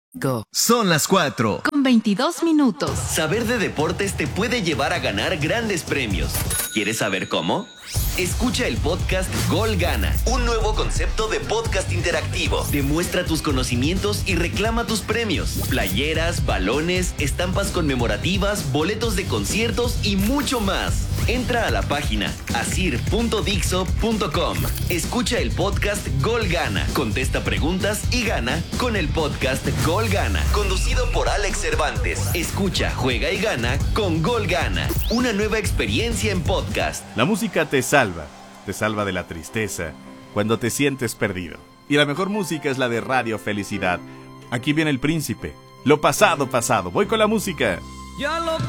Son las 4. Con 22 minutos. Saber de deportes te puede llevar a ganar grandes premios. ¿Quieres saber cómo? Escucha el podcast Gol Gana, un nuevo concepto de podcast interactivo. Demuestra tus conocimientos y reclama tus premios. Playeras, balones, estampas conmemorativas, boletos de conciertos y mucho más. Entra a la página asir.dixo.com. Escucha el podcast Gol Gana, contesta preguntas y gana con el podcast Gol Gana, conducido por Alex Cervantes. Escucha, juega y gana con Gol Gana, una nueva experiencia en podcast. La música te salva de la tristeza cuando te sientes perdido. Y la mejor música es la de Radio Felicidad. Aquí viene El Príncipe. Lo pasado, pasado. Voy con la música. Ya lo